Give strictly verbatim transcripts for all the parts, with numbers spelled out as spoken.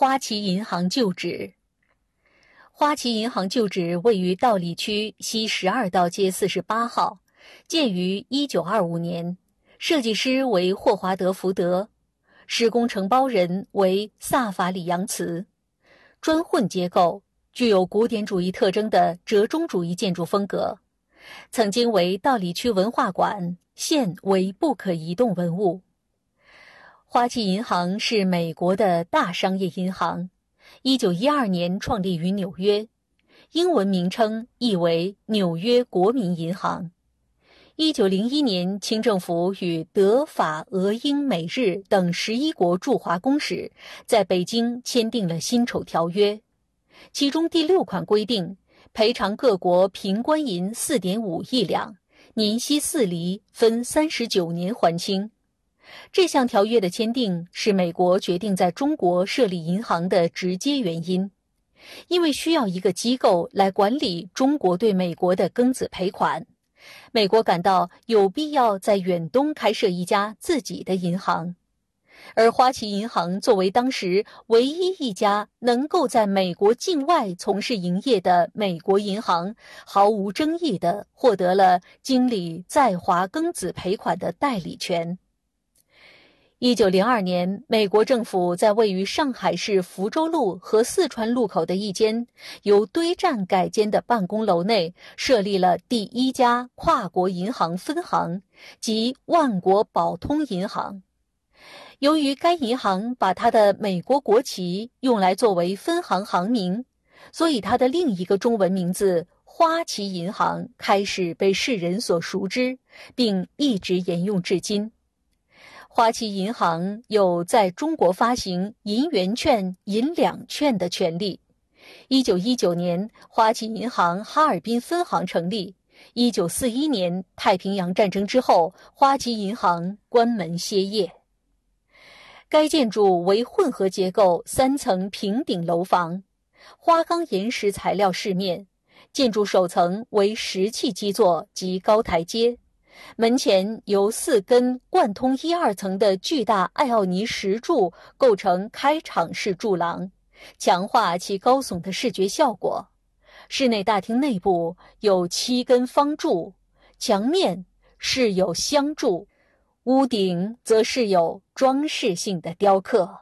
花旗银行旧址。花旗银行旧址位于道里区西十二道街四十八号，建于一九二五年，设计师为霍华德·福德，施工承包人为萨法里扬茨。砖混结构，具有古典主义特征的折中主义建筑风格，曾经为道里区文化馆，现为不可移动文物。花旗银行是美国的大商业银行，一九一二年创立于纽约，英文名称译为纽约国民银行。一九零一年，清政府与德、法、俄、英、美、日等十一国驻华公使在北京签订了辛丑条约，其中第六款规定，赔偿各国平官银 四点五亿两，年息四厘，分三十九年还清。这项条约的签订是美国决定在中国设立银行的直接原因，因为需要一个机构来管理中国对美国的庚子赔款，美国感到有必要在远东开设一家自己的银行。而花旗银行作为当时唯一一家能够在美国境外从事营业的美国银行，毫无争议地获得了经理在华庚子赔款的代理权。一九零二年，美国政府在位于上海市福州路和四川路口的一间由堆栈改建的办公楼内设立了第一家跨国银行分行，即万国宝通银行。由于该银行把它的美国国旗用来作为分行行名，所以它的另一个中文名字花旗银行开始被世人所熟知，并一直沿用至今。花旗银行有在中国发行银元券、银两券的权利。一九一九年，花旗银行哈尔滨分行成立。一九四一年，太平洋战争之后，花旗银行关门歇业。该建筑为混合结构三层平顶楼房，花岗岩石材料饰面，建筑首层为石砌基座及高台阶。门前由四根贯通一二层的巨大艾奥尼石柱构成开场式柱廊，强化其高耸的视觉效果。室内大厅内部有七根方柱，墙面饰有镶柱，屋顶则饰有装饰性的雕刻。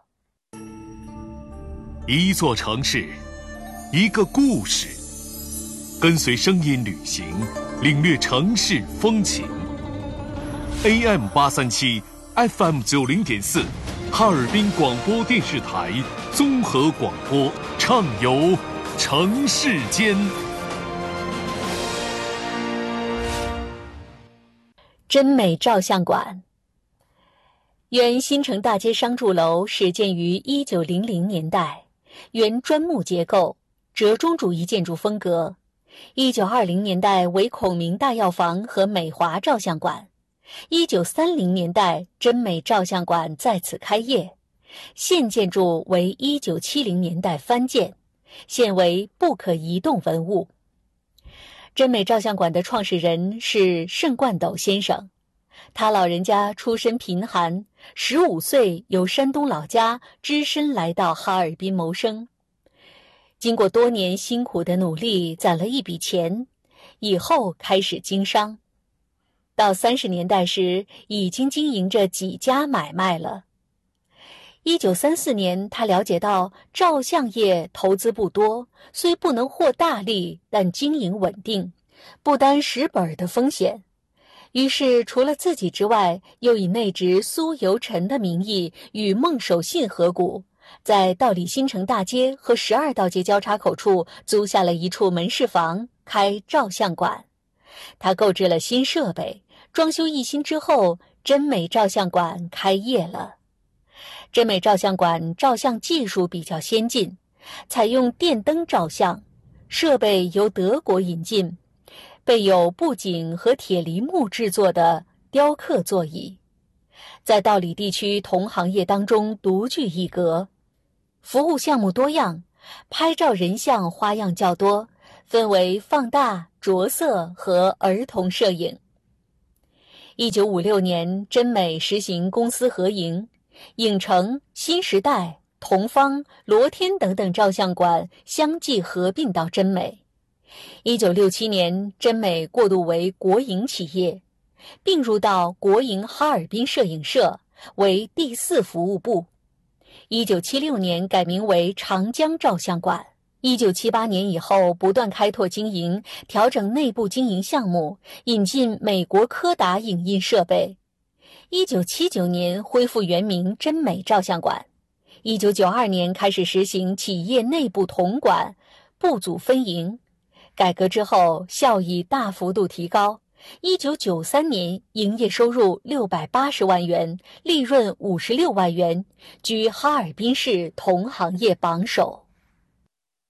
一座城市，一个故事，跟随声音旅行，领略城市风情。A M 八三七 F M 九零点四，哈尔滨广播电视台综合广播，畅游城市间。 真美照相馆。原新城大街商住楼始建于一九零零年代，原砖木结构，折中主义建筑风格。一九二零年代为孔明大药房和美华照相馆。一九三零年代，真美照相馆在此开业。现建筑为一九七零年代翻建，现为不可移动文物。真美照相馆的创始人是盛冠斗先生，他老人家出身贫寒，十五岁由山东老家只身来到哈尔滨谋生。经过多年辛苦的努力，攒了一笔钱，以后开始经商。到三十年代时，已经经营着几家买卖了。一九三四年，他了解到照相业投资不多，虽不能获大利，但经营稳定，不担蚀本的风险。于是除了自己之外，又以内侄苏由臣的名义与孟守信合股，在道里新城大街和十二道街交叉口处租下了一处门市房，开照相馆。他购置了新设备，装修一新之后，真美照相馆开业了。真美照相馆照相技术比较先进，采用电灯照相，设备由德国引进，备有布景和铁梨木制作的雕刻座椅，在道里地区同行业当中独具一格。服务项目多样，拍照人像花样较多，分为放大、着色和儿童摄影。一九五六年，真美实行公私合营，影城、新时代、 同方、罗天等等照相馆相继合并到真美。一九六七年，真美过渡为国营企业，并入到国营哈尔滨摄影社，为第四服务部。一九七六年改名为长江照相馆。一九七八年以后，不断开拓经营，调整内部经营项目，引进美国柯达影印设备。一九七九年恢复原名真美照相馆。一九九二年开始实行企业内部统管，部组分营。改革之后，效益大幅度提高。一九九三年营业收入六百八十万元，利润五十六万元，居哈尔滨市同行业榜首。